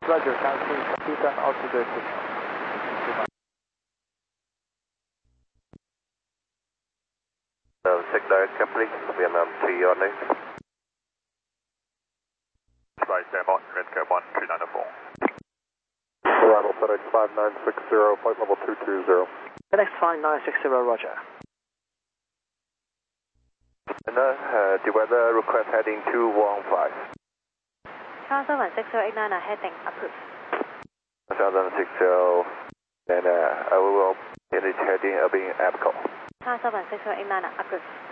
Roger, Council, Capita, altitude signal. Signal complete, Vietnam 3 on it. Right, stand by, Redco 1394. Arrival FedEx 5960, flight level 220. FedEx 5960, Roger. And the weather request heading 215. Car 76089 heading approved. 760, and I will indicate heading being Apical. Car 76089 approved.